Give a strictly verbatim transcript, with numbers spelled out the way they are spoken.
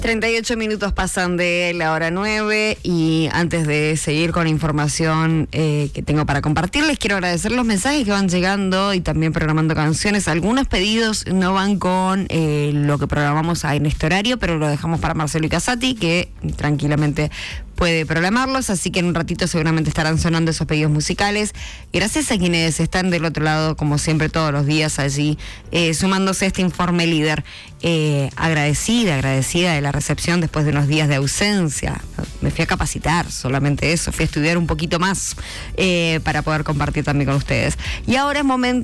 treinta y ocho minutos pasan de la hora nueve y antes de seguir con la información eh, que tengo para compartirles, quiero agradecer los mensajes que van llegando y también programando canciones. Algunos pedidos no van con eh, lo que programamos en este horario, pero lo dejamos para Marcelo y Casati, que tranquilamente puede programarlos, así que en un ratito seguramente estarán sonando esos pedidos musicales. Gracias a quienes están del otro lado, como siempre, todos los días allí, eh, sumándose a este informe líder. Eh, agradecida, agradecida de la recepción después de unos días de ausencia. Me fui a capacitar, solamente eso, fui a estudiar un poquito más eh, para poder compartir también con ustedes. Y ahora es momento